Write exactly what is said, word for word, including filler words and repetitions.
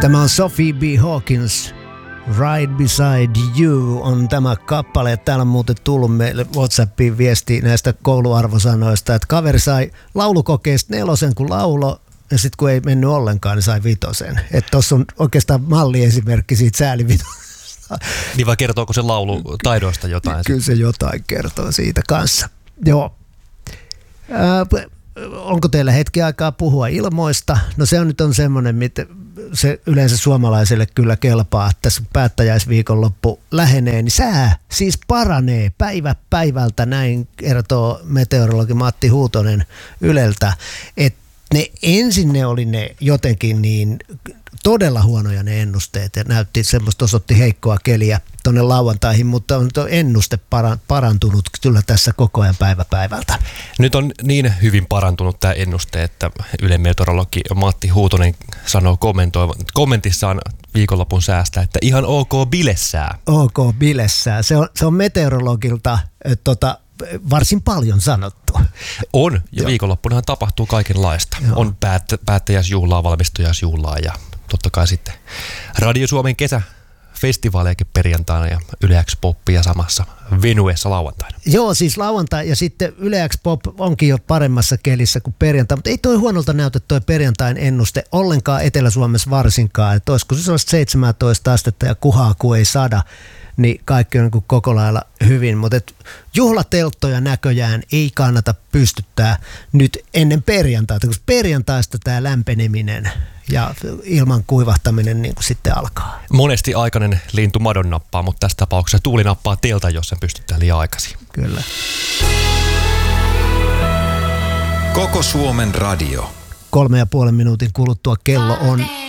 Tämä on Sophie B. Hawkins. Right Beside You on tämä kappale. Täällä on muuten tullut meille WhatsAppiin viesti näistä kouluarvosanoista, että kaveri sai laulukokeesta nelosen kun laulo, ja sitten kun ei mennyt ollenkaan, niin sai vitosen. Että tuossa on oikeastaan malliesimerkki siitä säälivitosesta. Niin vai kertooko se laulu taidoista jotain? Kyllä se jotain kertoo siitä kanssa. Joo. Äh, onko teillä hetki aikaa puhua ilmoista? No se on nyt on semmoinen, mitä se yleensä suomalaiselle kyllä kelpaa, että tässä päättäjäisviikonloppu lähenee, niin sää siis paranee päivä päivältä, näin kertoo meteorologi Matti Huutonen Yleltä, että ne ensin ne oli ne jotenkin niin todella huonoja ne ennusteet ja näytti semmoista, osoitti heikkoa keliä tuonne lauantaihin, mutta on ennuste parantunut kyllä tässä koko ajan päivä päivältä. Nyt on niin hyvin parantunut tämä ennuste, että Ylen meteorologi Matti Huutonen sanoo kommentissaan viikonlopun säästä, että ihan ok bilessää. Ok bilessää. Se on, se on meteorologilta tota, varsin paljon sanottu. On, ja viikonloppunahan tapahtuu kaikenlaista. Joo. On päät, päättäjäisjuhlaa, valmistujaisjuhlaa ja totta kai sitten Radio Suomen kesäfestivaalejakin perjantaina ja Yle X Popia samassa venuessa lauantaina. Joo, siis lauantai ja sitten Yle X Pop onkin jo paremmassa kelissä kuin perjantai, mutta ei toi huonolta näytä toi perjantain ennuste ollenkaan Etelä-Suomessa varsinkaan, että olisiko se sellaista seitsemäntoista astetta ja kuhaa kun ei sada, niin kaikki on niin koko lailla hyvin, mutta juhlatelttoja näköjään ei kannata pystyttää nyt ennen perjantaita, koska perjantaista tämä lämpeneminen ja ilman kuivahtaminen niin kuin sitten alkaa. Monesti aikainen lintu madon nappaa, mutta tässä tapauksessa tuuli nappaa teltä, jos sen pystytään liian aikaisin. Kyllä. Koko Suomen radio. Kolme ja puolen minuutin kuluttua kello on